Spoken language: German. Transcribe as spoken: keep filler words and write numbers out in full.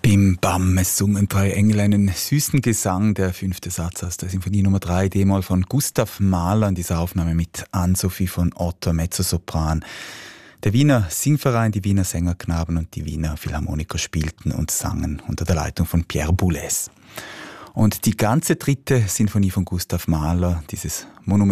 Bim Bam, es sungen drei Engel einen süßen Gesang, der fünfte Satz aus der Sinfonie Nummer drei, D-Moll von Gustav Mahler, in dieser Aufnahme mit Ann-Sophie von Otter, Mezzosopran. Der Wiener Singverein, die Wiener Sängerknaben und die Wiener Philharmoniker spielten und sangen unter der Leitung von Pierre Boulez. Und die ganze dritte Sinfonie von Gustav Mahler, dieses Monument